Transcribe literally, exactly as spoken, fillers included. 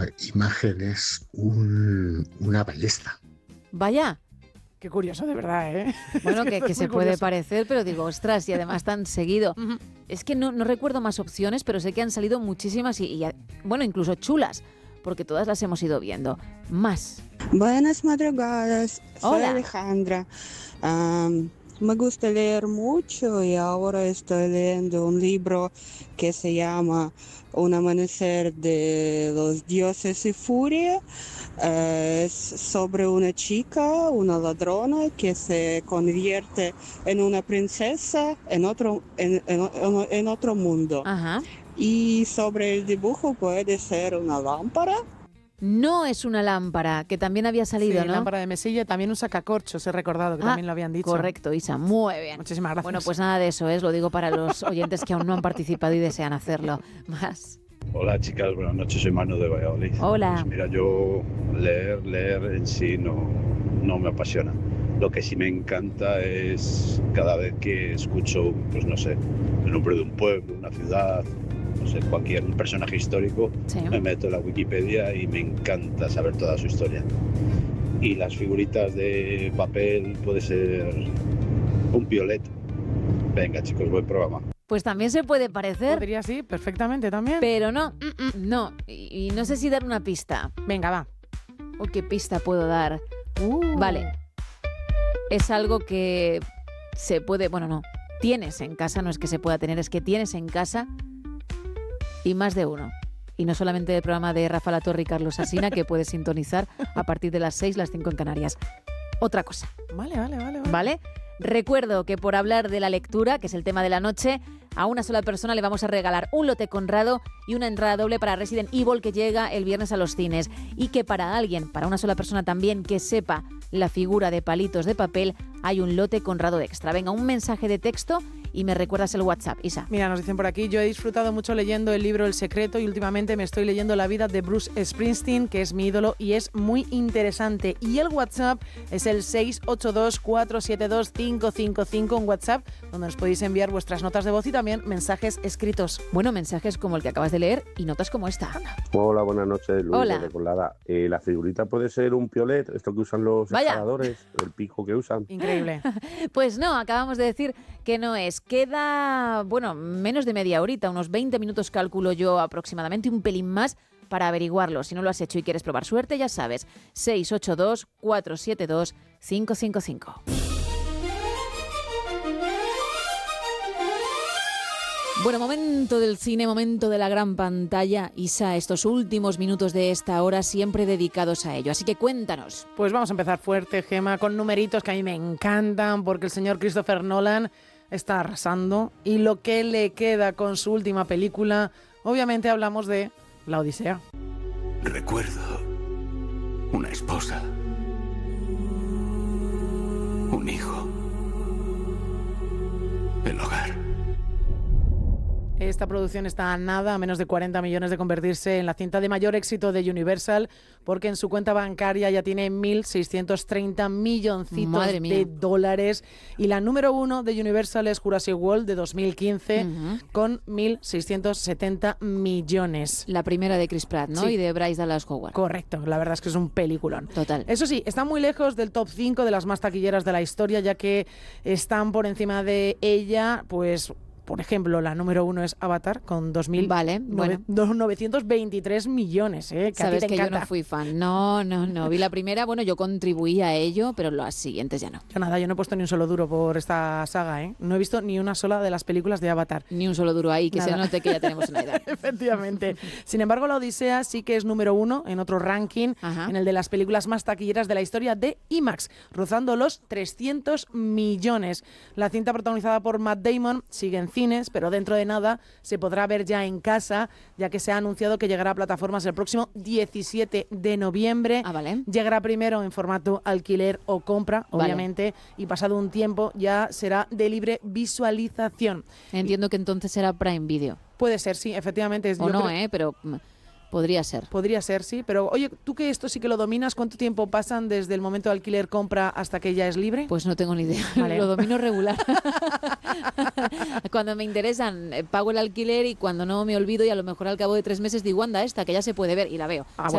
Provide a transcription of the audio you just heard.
imágenes un, una ballesta. Vaya. Qué curioso, de verdad, ¿eh? Bueno, es que, que, que se curioso. puede parecer, pero digo, ostras, y además tan seguido. Uh-huh. Es que no, no recuerdo más opciones, pero sé que han salido muchísimas y, y, bueno, incluso chulas, porque todas las hemos ido viendo. Más. Buenas madrugadas, soy Hola. Alejandra. Um, me gusta leer mucho y ahora estoy leyendo un libro que se llama Un amanecer de los dioses y furia. Uh, es sobre una chica, una ladrona que se convierte en una princesa en otro, en, en, en otro mundo. Ajá. Y sobre el dibujo puede ser una lámpara. No es una lámpara, que también había salido, sí, ¿no? Lámpara de mesilla, también un sacacorchos, he recordado que ah, también lo habían dicho. Correcto, Isa, muy bien. Muchísimas gracias. Bueno, pues nada de eso, es, lo digo para los oyentes que aún no han participado y desean hacerlo. Más. Hola chicas, buenas noches, soy Manu de Valladolid. Hola. Pues mira, yo leer, leer en sí no, no me apasiona. Lo que sí me encanta es cada vez que escucho, pues no sé, el nombre de un pueblo, una ciudad, no sé, cualquier personaje histórico, sí. me meto en la Wikipedia y me encanta saber toda su historia. Y las figuritas de papel puede ser un piolet. Venga chicos, buen programa. Pues también se puede parecer. Podría, sí, perfectamente también. Pero no, no. Y, y no sé si dar una pista. Venga, va. ¿O qué pista puedo dar? Uh. Vale. Es algo que se puede, bueno, no. Tienes en casa, no es que se pueda tener, es que tienes en casa y más de uno. Y no solamente el programa de Rafa Latorre y Carlos Asina, que puedes sintonizar a partir de las seis, las cinco en Canarias. Otra cosa. Vale, vale, vale, vale. ¿Vale? Recuerdo que por hablar de la lectura, que es el tema de la noche, a una sola persona le vamos a regalar un lote Conrado y una entrada doble para Resident Evil que llega el viernes a los cines. Y que para alguien, para una sola persona también que sepa la figura de palitos de papel, hay un lote Conrado extra. Venga, un mensaje de texto y me recuerdas el WhatsApp, Isa. Mira, nos dicen por aquí, yo he disfrutado mucho leyendo el libro El Secreto y últimamente me estoy leyendo la vida de Bruce Springsteen, que es mi ídolo y es muy interesante. Y el WhatsApp es el seis ocho dos, cuatro siete dos, cinco cinco cinco, un WhatsApp donde nos podéis enviar vuestras notas de voz y también mensajes escritos. Bueno, mensajes como el que acabas de leer y notas como esta. Hola, buenas noches, Luis Hola. de Colada. Eh, la figurita puede ser un piolet, esto que usan los Vaya. escaladores, el pico que usan. Increíble. Pues no, acabamos de decir que no es. Queda, bueno, menos de media horita, unos veinte minutos calculo yo aproximadamente, un pelín más para averiguarlo. Si no lo has hecho y quieres probar suerte, ya sabes, seis ocho dos, cuatro siete dos, cinco cinco cinco. Bueno, momento del cine, momento de la gran pantalla. Isa, estos últimos minutos de esta hora siempre dedicados a ello. Así que cuéntanos. Pues vamos a empezar fuerte, Gema, con numeritos que a mí me encantan porque el señor Christopher Nolan está arrasando y lo que le queda con su última película, obviamente hablamos de La Odisea. Recuerdo una esposa, un hijo, el hogar. Esta producción está a nada, a menos de cuarenta millones de convertirse en la cinta de mayor éxito de Universal, porque en su cuenta bancaria ya tiene mil seiscientos treinta milloncitos de dólares. Y la número uno de Universal es Jurassic World de dos mil quince, uh-huh. con mil seiscientos setenta millones. La primera de Chris Pratt, ¿no? Sí. Y de Bryce Dallas Howard. Correcto, la verdad es que es un peliculón. Total. Eso sí, está muy lejos del top cinco de las más taquilleras de la historia, ya que están por encima de ella, pues... Por ejemplo, la número uno es Avatar con dos mil vale, bueno. novecientos veintitrés millones. ¿eh? Que Sabes a ti te que encanta. yo no fui fan. No, no, no. Vi la primera, bueno, yo contribuí a ello, pero las siguientes ya no. Yo nada, yo no he puesto ni un solo duro por esta saga. ¿eh? No he visto ni una sola de las películas de Avatar. Ni un solo duro ahí, que nada. Se note que ya tenemos una edad. Efectivamente. Sin embargo, La Odisea sí que es número uno en otro ranking, Ajá. en el de las películas más taquilleras de la historia de IMAX, rozando los trescientos millones. La cinta protagonizada por Matt Damon sigue en cines, pero dentro de de nada se podrá ver ya en casa, ya que se ha anunciado que llegará a plataformas el próximo diecisiete de noviembre. Ah, vale. Llegará primero en formato alquiler o compra, obviamente, vale. y pasado un tiempo ya será de libre visualización. Entiendo que entonces será Prime Video. Puede ser, sí, efectivamente. O no, creo... eh, pero... Podría ser. Podría ser, sí. Pero, oye, tú que esto sí que lo dominas, ¿cuánto tiempo pasan desde el momento de alquiler-compra hasta que ya es libre? Pues no tengo ni idea. Vale. Lo domino regular. Cuando me interesan, pago el alquiler y cuando no me olvido y a lo mejor al cabo de tres meses digo, anda, esta que ya se puede ver y la veo. Ah, o sea, bueno.